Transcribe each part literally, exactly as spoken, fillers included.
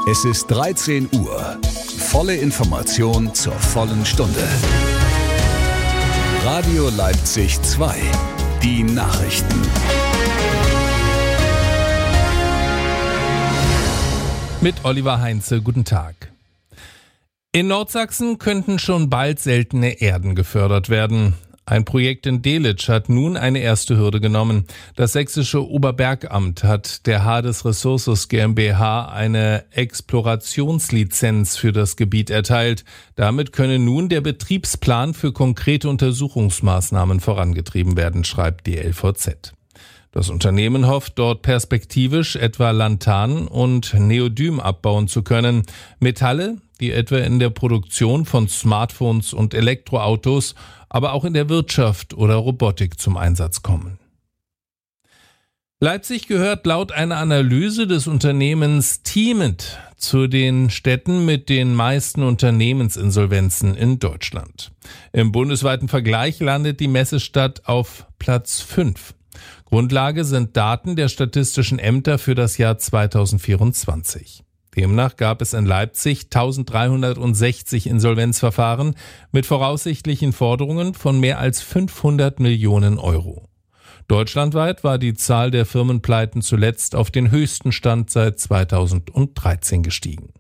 Es ist dreizehn Uhr. Volle Information zur vollen Stunde. Radio Leipzig zwei. Die Nachrichten. Mit Oliver Heinze, guten Tag. In Nordsachsen könnten schon bald seltene Erden gefördert werden. Ein Projekt in Delitzsch hat nun eine erste Hürde genommen. Das sächsische Oberbergamt hat der Hades Resources GmbH eine Explorationslizenz für das Gebiet erteilt. Damit könne nun der Betriebsplan für konkrete Untersuchungsmaßnahmen vorangetrieben werden, schreibt die L V Z. Das Unternehmen hofft, dort perspektivisch etwa Lantanen und Neodym abbauen zu können. Metalle, die etwa in der Produktion von Smartphones und Elektroautos, aber auch in der Wirtschaft oder Robotik zum Einsatz kommen. Leipzig gehört laut einer Analyse des Unternehmens Teamit zu den Städten mit den meisten Unternehmensinsolvenzen in Deutschland. Im bundesweiten Vergleich landet die Messestadt auf Platz fünf. Grundlage sind Daten der statistischen Ämter für das Jahr zweitausendvierundzwanzig. Demnach gab es in Leipzig eintausenddreihundertsechzig Insolvenzverfahren mit voraussichtlichen Forderungen von mehr als fünfhundert Millionen Euro. Deutschlandweit war die Zahl der Firmenpleiten zuletzt auf den höchsten Stand seit zweitausenddreizehn gestiegen.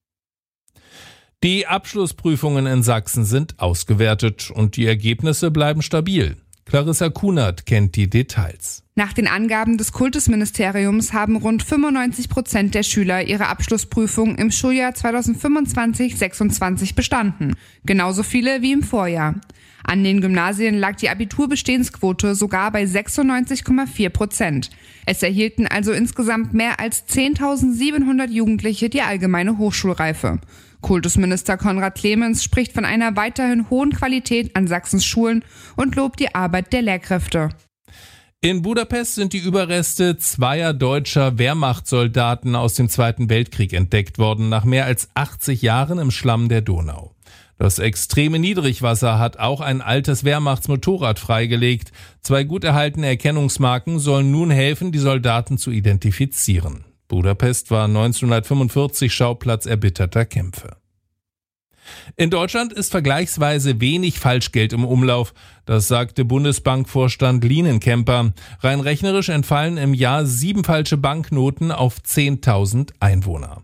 Die Abschlussprüfungen in Sachsen sind ausgewertet und die Ergebnisse bleiben stabil. Clarissa Kunert kennt die Details. Nach den Angaben des Kultusministeriums haben rund fünfundneunzig Prozent der Schüler ihre Abschlussprüfung im Schuljahr zweitausendfünfundzwanzig sechsundzwanzig bestanden. Genauso viele wie im Vorjahr. An den Gymnasien lag die Abiturbestehensquote sogar bei sechsundneunzig Komma vier Prozent. Es erhielten also insgesamt mehr als zehntausendsiebenhundert Jugendliche die allgemeine Hochschulreife. Kultusminister Konrad Clemens spricht von einer weiterhin hohen Qualität an Sachsens Schulen und lobt die Arbeit der Lehrkräfte. In Budapest sind die Überreste zweier deutscher Wehrmachtssoldaten aus dem Zweiten Weltkrieg entdeckt worden, nach mehr als achtzig Jahren im Schlamm der Donau. Das extreme Niedrigwasser hat auch ein altes Wehrmachtsmotorrad freigelegt. Zwei gut erhaltene Erkennungsmarken sollen nun helfen, die Soldaten zu identifizieren. Budapest war neunzehnhundertfünfundvierzig Schauplatz erbitterter Kämpfe. In Deutschland ist vergleichsweise wenig Falschgeld im Umlauf, das sagte Bundesbankvorstand Lienenkemper. Rein rechnerisch entfallen im Jahr sieben falsche Banknoten auf zehntausend Einwohner.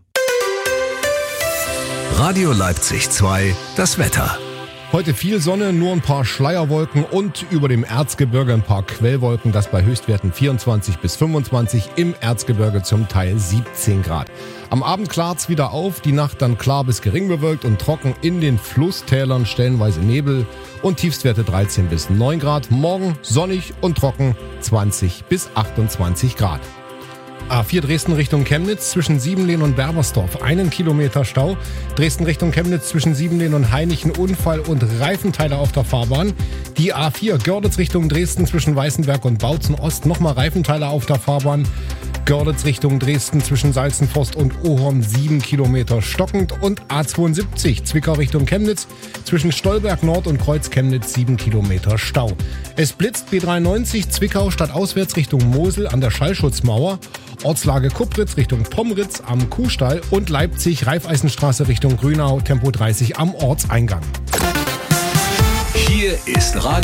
Radio Leipzig zwei, das Wetter. Heute viel Sonne, nur ein paar Schleierwolken und über dem Erzgebirge ein paar Quellwolken, das bei Höchstwerten vierundzwanzig bis fünfundzwanzig, im Erzgebirge zum Teil siebzehn Grad. Am Abend klart's wieder auf, die Nacht dann klar bis gering bewölkt und trocken, in den Flusstälern stellenweise Nebel und Tiefstwerte dreizehn bis neun Grad. Morgen sonnig und trocken, zwanzig bis achtundzwanzig Grad. A vier Dresden Richtung Chemnitz zwischen Siebenlehn und Berbersdorf, einen Kilometer Stau. Dresden Richtung Chemnitz zwischen Siebenlehn und Hainichen, Unfall und Reifenteile auf der Fahrbahn. Die A vier Görlitz Richtung Dresden zwischen Weißenberg und Bautzen Ost, nochmal Reifenteile auf der Fahrbahn. Görlitz Richtung Dresden zwischen Salzenforst und Ohorn, sieben Kilometer stockend. Und A zweiundsiebzig Zwickau Richtung Chemnitz zwischen Stolberg Nord und Kreuz Chemnitz, sieben Kilometer Stau. Es blitzt B dreiundneunzig Zwickau stadtauswärts Richtung Mosel an der Schallschutzmauer. Ortslage Kupritz Richtung Pomritz am Kuhstall und Leipzig Raiffeisenstraße Richtung Grünau, Tempo dreißig am Ortseingang. Hier ist Radio